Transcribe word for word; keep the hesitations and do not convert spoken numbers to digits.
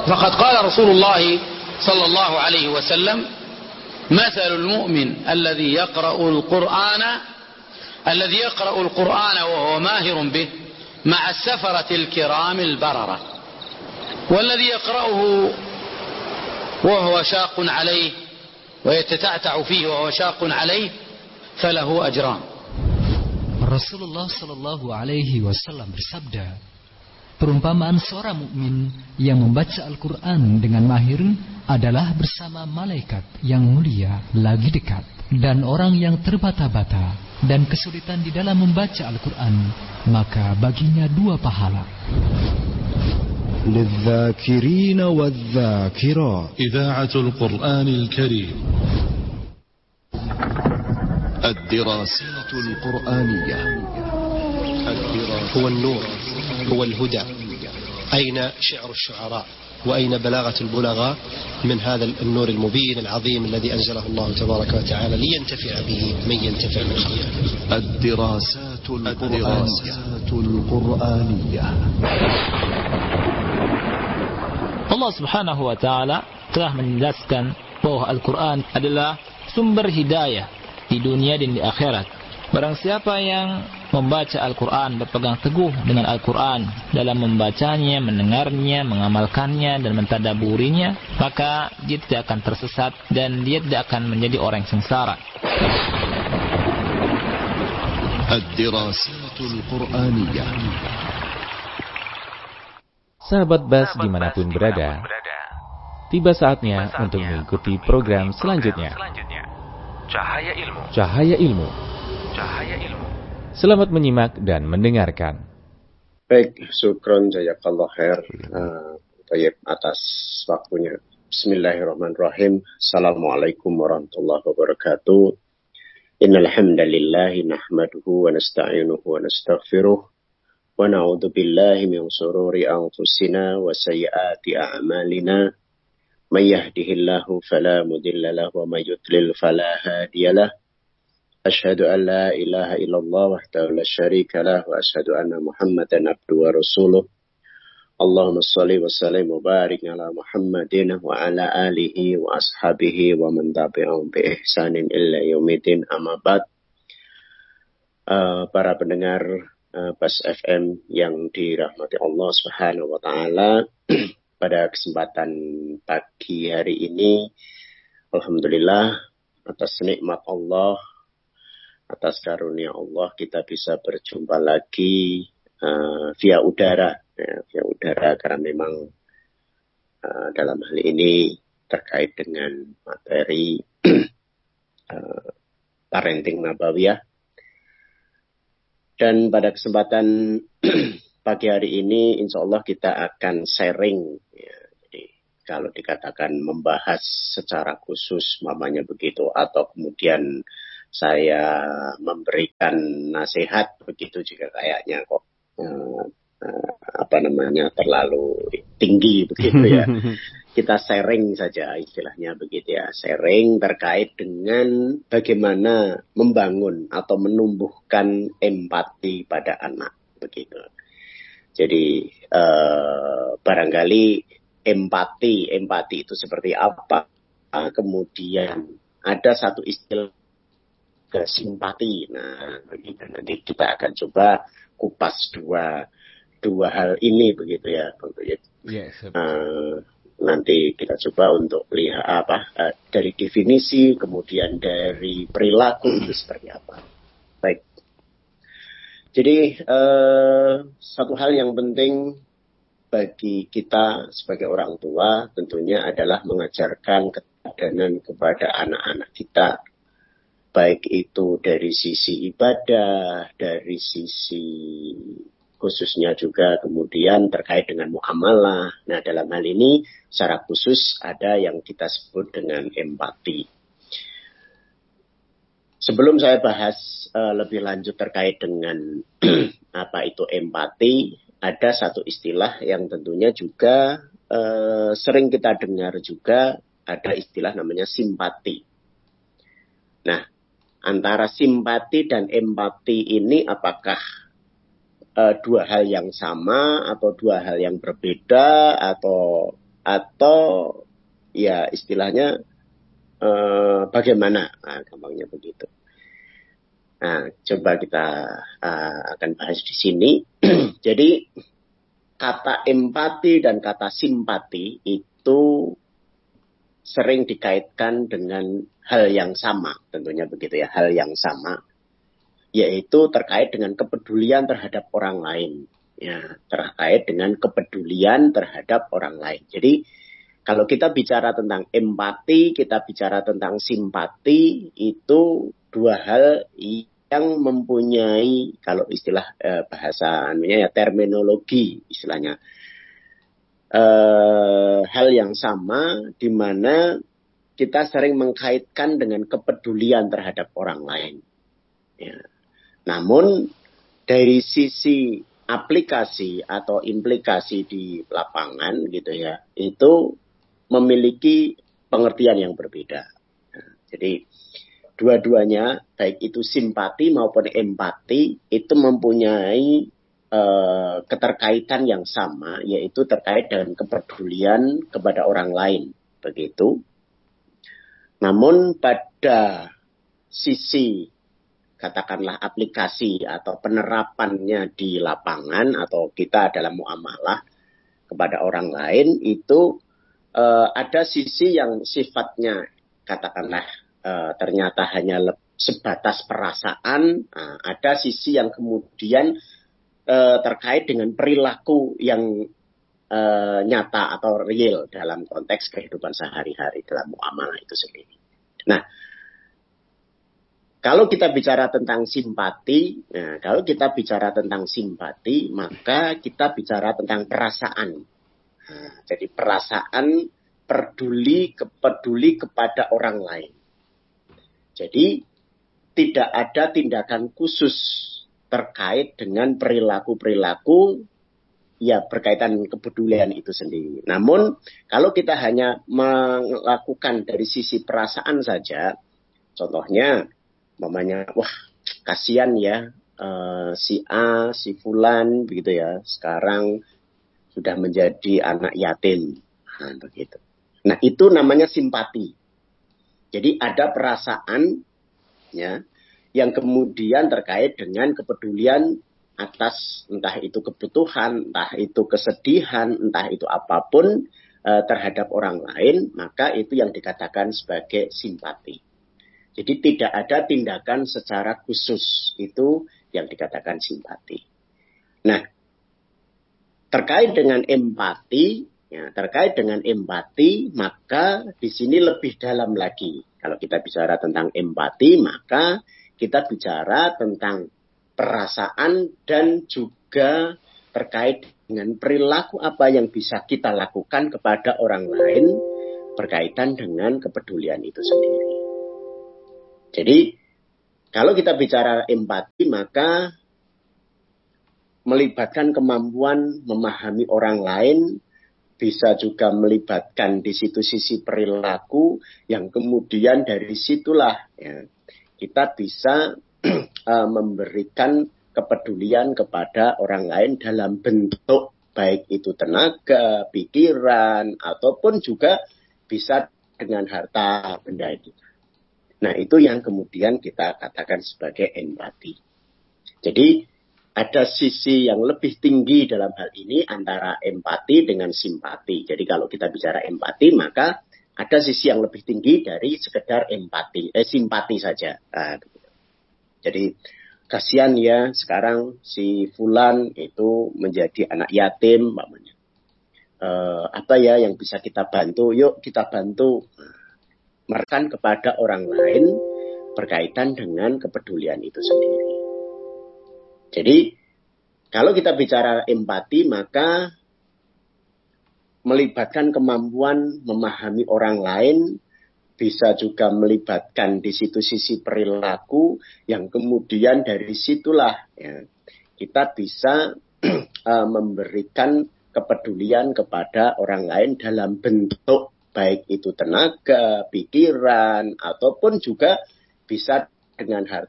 فقد قال رسول الله صلى الله عليه وسلم مثل المؤمن الذي يقرأ القرآن الذي يقرأ القرآن وهو ماهر به مع السفرة الكرام البررة والذي يقرأه وهو شاق عليه ويتتعتع فيه وهو شاق عليه فله أجران. Rasulullah Shallallahu Alaihi Wasallam bersabda, perumpamaan seorang mukmin yang membaca Al-Quran dengan mahir adalah bersama malaikat yang mulia lagi dekat, dan orang yang terbata-bata dan kesulitan di dalam membaca Al-Quran, maka baginya dua pahala. للذاكرين والذاكرات إذاعة القرآن الكريم. الدراسات القرآنية. هو النور، هو الهدى. أين شعر الشعراء وأين بلاغة البلغاء من هذا النور المبين العظيم الذي أنزله الله تبارك وتعالى لينتفع به من ينتفع من خلقه. الدراسات القرآنية. Allah Subhanahu wa taala telah menjelaskan bahwa Al-Quran adalah sumber hidayah di dunia dan di akhirat. Barang siapa yang membaca Al-Quran, berpegang teguh dengan Al-Quran dalam membacanya, mendengarnya, mengamalkannya dan mentadaburinya, maka dia tidak akan tersesat dan dia tidak akan menjadi orang yang sengsara. Ad-Dirasatul Qur'aniyah. Sahabat Bas dimanapun berada, tiba saatnya untuk mengikuti program selanjutnya. Cahaya Ilmu. Cahaya Ilmu. Cahaya Ilmu. Selamat menyimak dan mendengarkan. Baik, syukron jazakallah khair uh, Tayyib atas waktunya. Bismillahirrahmanirrahim. Assalamualaikum warahmatullahi wabarakatuh. Innal hamdalillah nahmaduhu wa nasta'inuhu wa nastaghfiruh. Wa na'udzu billahi min shururi anfusina wa sayyiati a'malina. May yahdihillahu fala mudilla lahu wa may yudlil fala hadiyalah. Asyhadu an la ilaha illallah wahdahu la syarika lah wa asyhadu anna Muhammadan abduhu wa rasuluh. Allahumma shalli wa sallim wa barik ala Muhammadin wa ala alihi wa ashabihi wa man tabi'ahum bi ihsanin illa yaumidin, amma ba'd. Uh, para pendengar uh, Bas F M yang dirahmati Allah Subhanahu wa taala, pada kesempatan pagi hari ini, alhamdulillah atas nikmat Allah, atas karunia Allah, kita bisa berjumpa lagi uh, via udara, ya, via udara karena memang uh, dalam hal ini terkait dengan materi uh, parenting nabawiyah. Dan pada kesempatan pagi hari ini, insya Allah kita akan sharing. Ya, jadi kalau dikatakan membahas secara khusus, mamanya begitu, atau kemudian saya memberikan nasihat begitu juga kayaknya kok uh, uh, apa namanya terlalu tinggi begitu ya. Kita sharing saja istilahnya begitu ya, sharing terkait dengan bagaimana membangun atau menumbuhkan empati pada anak begitu. Jadi uh, barangkali empati empati itu seperti apa? Uh, kemudian ada satu istilah ke simpati. Nah, begitu nanti kita akan coba kupas dua dua hal ini begitu ya, Yes, uh, nanti kita coba untuk lihat apa uh, dari definisi, kemudian dari perilaku itu seperti apa. Baik. Jadi uh, satu hal yang penting bagi kita sebagai orang tua tentunya adalah mengajarkan keteladanan kepada anak-anak kita. Baik itu dari sisi ibadah, dari sisi khususnya juga kemudian terkait dengan muamalah. Nah, dalam hal ini secara khusus ada yang kita sebut dengan empati. Sebelum saya bahas uh, lebih lanjut terkait dengan apa itu empati, ada satu istilah yang tentunya juga uh, sering kita dengar juga, ada istilah namanya simpati. Nah, antara simpati dan empati ini apakah uh, dua hal yang sama atau dua hal yang berbeda atau atau ya istilahnya eh, bagaimana? Nah, gampangnya begitu. Nah, coba kita uh, akan bahas di sini. Jadi kata empati dan kata simpati itu sering dikaitkan dengan hal yang sama, tentunya begitu ya, hal yang sama, yaitu terkait dengan kepedulian terhadap orang lain, ya, terkait dengan kepedulian terhadap orang lain. Jadi kalau kita bicara tentang empati, kita bicara tentang simpati, itu dua hal yang mempunyai, kalau istilah eh, bahasa anunya ya terminologi istilahnya, eh, hal yang sama, di mana kita sering mengkaitkan dengan kepedulian terhadap orang lain. Ya. Namun dari sisi aplikasi atau implikasi di lapangan gitu ya, itu memiliki pengertian yang berbeda. Nah, jadi dua-duanya, baik itu simpati maupun empati, itu mempunyai uh, keterkaitan yang sama, yaitu terkait dengan kepedulian kepada orang lain. Begitu. Namun pada sisi, katakanlah aplikasi atau penerapannya di lapangan, atau kita dalam muamalah kepada orang lain, itu uh, ada sisi yang sifatnya, katakanlah, Uh, ternyata hanya sebatas perasaan, uh, ada sisi yang kemudian uh, terkait dengan perilaku yang uh, nyata atau real dalam konteks kehidupan sehari-hari dalam muamalah itu sendiri. Nah, kalau kita bicara tentang simpati, nah, kalau kita bicara tentang simpati, maka kita bicara tentang perasaan. Nah, jadi perasaan peduli, peduli kepada orang lain. Jadi tidak ada tindakan khusus terkait dengan perilaku-perilaku ya berkaitan dengan kepedulian itu sendiri. Namun kalau kita hanya melakukan dari sisi perasaan saja, contohnya, mamanya, wah kasihan ya uh, si A, si Fulan begitu ya, sekarang sudah menjadi anak yatim, nah, begitu. Nah itu namanya simpati. Jadi ada perasaan ya, yang kemudian terkait dengan kepedulian atas entah itu kebutuhan, entah itu kesedihan, entah itu apapun e, terhadap orang lain, maka itu yang dikatakan sebagai simpati. Jadi tidak ada tindakan secara khusus, itu yang dikatakan simpati. Nah, terkait dengan empati, ya, terkait dengan empati, maka di sini lebih dalam lagi. Kalau kita bicara tentang empati, maka kita bicara tentang perasaan dan juga terkait dengan perilaku apa yang bisa kita lakukan kepada orang lain berkaitan dengan kepedulian itu sendiri. Jadi, kalau kita bicara empati, maka melibatkan kemampuan memahami orang lain, bisa juga melibatkan di situ sisi perilaku yang kemudian dari situlah ya, kita bisa uh, memberikan kepedulian kepada orang lain dalam bentuk baik itu tenaga, pikiran, ataupun juga bisa dengan harta benda itu. Nah itu yang kemudian kita katakan sebagai empati. Jadi ada sisi yang lebih tinggi dalam hal ini antara empati dengan simpati. Jadi kalau kita bicara empati, maka ada sisi yang lebih tinggi dari sekedar empati, eh, simpati saja. Nah, jadi kasihan ya sekarang si Fulan itu menjadi anak yatim, namanya. Eh, apa ya yang bisa kita bantu? Yuk kita bantu. Merkan kepada orang lain berkaitan dengan kepedulian itu sendiri. Jadi, kalau kita bicara empati, maka melibatkan kemampuan memahami orang lain, bisa juga melibatkan di situ sisi perilaku, yang kemudian dari situlah ya, kita bisa uh, memberikan kepedulian kepada orang lain dalam bentuk baik itu tenaga, pikiran, ataupun juga bisa dengan harta